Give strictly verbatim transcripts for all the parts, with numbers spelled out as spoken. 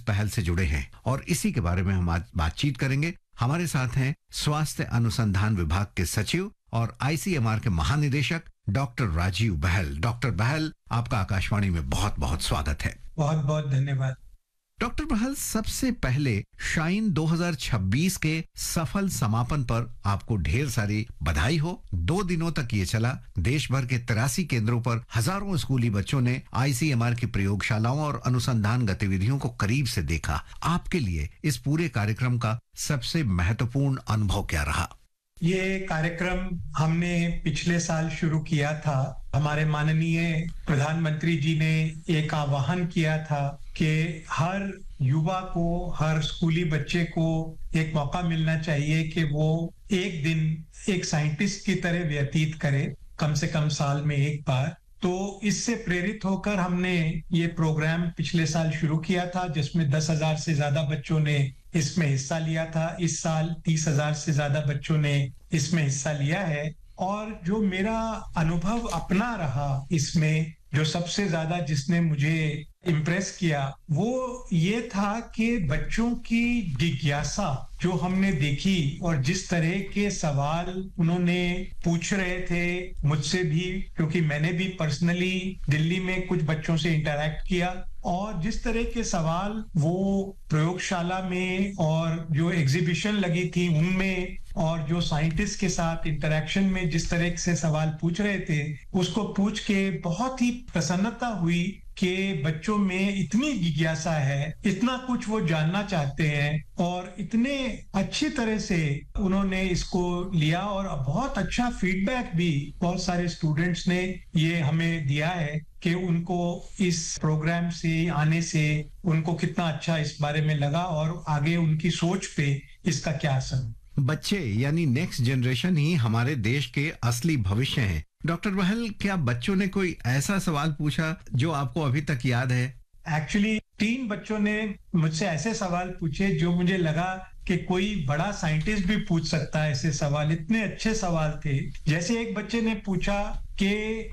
पहल से जुड़े हैं और इसी के बारे में हम आज बातचीत करेंगे। हमारे साथ हैं स्वास्थ्य अनुसंधान विभाग के सचिव और आईसीएमआर के महानिदेशक डॉक्टर राजीव बहल। डॉक्टर बहल, आपका आकाशवाणी में बहुत बहुत स्वागत है। बहुत बहुत धन्यवाद। डॉक्टर बहल, सबसे पहले शाइन दो हज़ार छब्बीस के सफल समापन पर आपको ढेर सारी बधाई हो। दो दिनों तक ये चला। देश भर के तिरासी केंद्रों पर हजारों स्कूली बच्चों ने आईसीएमआर की प्रयोगशालाओं और अनुसंधान गतिविधियों को करीब से देखा। आपके लिए इस पूरे कार्यक्रम का सबसे महत्वपूर्ण अनुभव क्या रहा? ये कार्यक्रम हमने पिछले साल शुरू किया था। हमारे माननीय प्रधानमंत्री जी ने एक आह्वान किया था कि हर युवा को, हर स्कूली बच्चे को एक मौका मिलना चाहिए कि वो एक दिन एक साइंटिस्ट की तरह व्यतीत करे, कम से कम साल में एक बार। तो इससे प्रेरित होकर हमने ये प्रोग्राम पिछले साल शुरू किया था, जिसमें दस हजार से ज्यादा बच्चों ने इसमें हिस्सा लिया था। इस साल तीस हजार से ज्यादा बच्चों ने इसमें हिस्सा लिया है। और जो मेरा अनुभव अपना रहा इसमें, जो सबसे ज्यादा जिसने मुझे इम्प्रेस किया, वो ये था कि बच्चों की जिज्ञासा जो हमने देखी और जिस तरह के सवाल उन्होंने पूछ रहे थे मुझसे भी, क्योंकि मैंने भी पर्सनली दिल्ली में कुछ बच्चों से इंटरैक्ट किया, और जिस तरह के सवाल वो प्रयोगशाला में और जो एग्जीबिशन लगी थी उनमें और जो साइंटिस्ट के साथ इंटरैक्शन में जिस तरह से सवाल पूछ रहे थे, उसको पूछ के बहुत ही प्रसन्नता हुई कि बच्चों में इतनी जिज्ञासा है, इतना कुछ वो जानना चाहते हैं और इतने अच्छी तरह से उन्होंने इसको लिया। और बहुत अच्छा फीडबैक भी बहुत सारे स्टूडेंट्स ने ये हमें दिया है कि उनको इस प्रोग्राम से आने से उनको कितना अच्छा इस बारे में लगा और आगे उनकी सोच पे इसका क्या असर। बच्चे यानी नेक्स्ट जनरेशन ही हमारे देश के असली भविष्य हैं। डॉक्टर बहल, क्या बच्चों ने कोई ऐसा सवाल पूछा जो आपको अभी तक याद है? एक्चुअली तीन बच्चों ने मुझसे ऐसे सवाल पूछे जो मुझे लगा कि कोई बड़ा साइंटिस्ट भी पूछ सकता है ऐसे सवाल। इतने अच्छे सवाल थे। जैसे एक बच्चे ने पूछा कि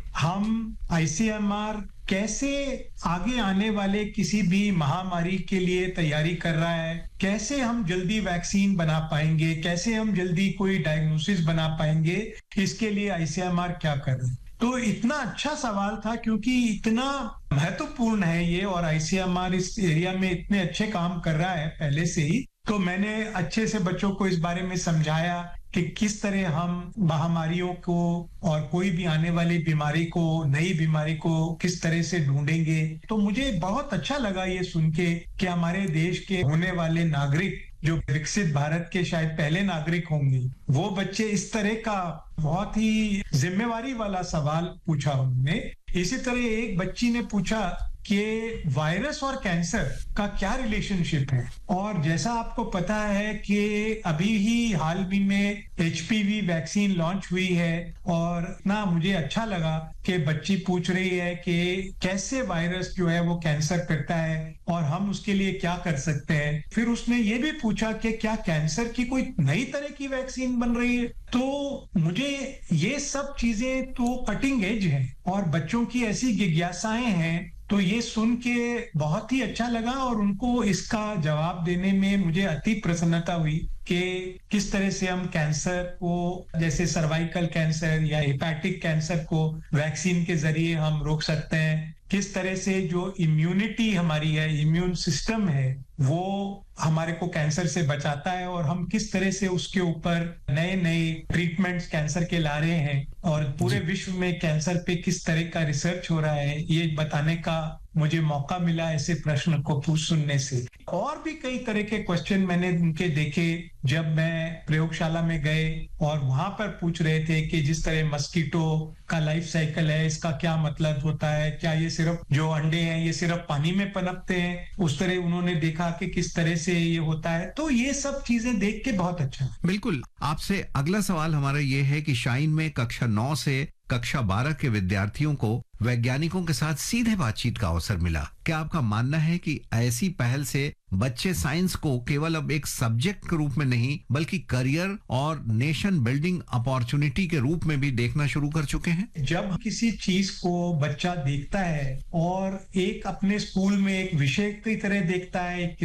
हम आईसीएमआर कैसे आगे आने वाले किसी भी महामारी के लिए तैयारी कर रहा है, कैसे हम जल्दी वैक्सीन बना पाएंगे, कैसे हम जल्दी कोई डायग्नोसिस बना पाएंगे, इसके लिए आईसीएमआर क्या कर रहे हैं। तो इतना अच्छा सवाल था क्योंकि इतना महत्वपूर्ण है ये, और आईसीएमआर इस एरिया में इतने अच्छे काम कर रहा है पहले से ही। तो मैंने अच्छे से बच्चों को इस बारे में समझाया कि किस तरह हम महामारियों को और कोई भी आने वाली बीमारी को, नई बीमारी को किस तरह से ढूंढेंगे। तो मुझे बहुत अच्छा लगा ये सुन के कि हमारे देश के होने वाले नागरिक, जो विकसित भारत के शायद पहले नागरिक होंगे, वो बच्चे इस तरह का बहुत ही जिम्मेवारी वाला सवाल पूछा उन्होंने। इसी तरह एक बच्ची ने पूछा कि वायरस और कैंसर का क्या रिलेशनशिप है। और जैसा आपको पता है कि अभी ही हाल ही में एचपीवी वैक्सीन लॉन्च हुई है, और ना मुझे अच्छा लगा कि बच्ची पूछ रही है कि कैसे वायरस जो है वो कैंसर करता है और हम उसके लिए क्या कर सकते हैं। फिर उसने ये भी पूछा कि क्या कैंसर की कोई नई तरह की वैक्सीन बन रही है। तो मुझे ये सब चीजें तो कटिंग एज है और बच्चों की ऐसी जिज्ञासाएं हैं, तो ये सुन के बहुत ही अच्छा लगा। और उनको इसका जवाब देने में मुझे अति प्रसन्नता हुई कि किस तरह से हम कैंसर को, जैसे सर्वाइकल कैंसर या हेपेटिक कैंसर को वैक्सीन के जरिए हम रोक सकते हैं। किस तरह से जो इम्यूनिटी हमारी है, इम्यून सिस्टम है, वो हमारे को कैंसर से बचाता है, और हम किस तरह से उसके ऊपर नए नए ट्रीटमेंट्स कैंसर के ला रहे हैं, और पूरे विश्व में कैंसर पे किस तरह का रिसर्च हो रहा है, ये बताने का मुझे मौका मिला ऐसे प्रश्न को पूछ सुनने से। और भी कई तरह के क्वेश्चन मैंने उनके देखे जब मैं प्रयोगशाला में गए, और वहां पर पूछ रहे थे कि जिस तरह मस्कीटो का लाइफ साइकिल है, इसका क्या मतलब होता है, क्या ये सिर्फ जो अंडे हैं ये सिर्फ पानी में पनपते हैं, उस तरह उन्होंने देखा कि किस तरह से ये होता है। तो ये सब चीजें देख के बहुत अच्छा। बिल्कुल। आपसे अगला सवाल हमारा ये है कि शाइन में कक्षा नौ से कक्षा बारह के विद्यार्थियों को वैज्ञानिकों के साथ सीधे बातचीत का अवसर मिला। क्या आपका मानना है कि ऐसी पहल से बच्चे साइंस को केवल अब एक सब्जेक्ट के रूप में नहीं, बल्कि करियर और नेशन बिल्डिंग अपॉर्चुनिटी के रूप में भी देखना शुरू कर चुके हैं? जब किसी चीज को बच्चा देखता है और एक अपने स्कूल में एक विषय की तरह देखता है,